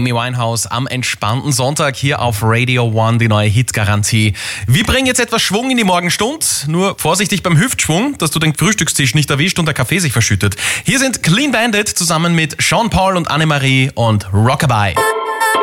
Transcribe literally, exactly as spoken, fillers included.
Amy Winehouse am entspannten Sonntag hier auf Radio One, die neue Hitgarantie. Wir bringen jetzt etwas Schwung in die Morgenstund. Nur vorsichtig beim Hüftschwung, dass du den Frühstückstisch nicht erwischt und der Kaffee sich verschüttet. Hier sind Clean Bandit zusammen mit Sean Paul und Annemarie und Rockabye.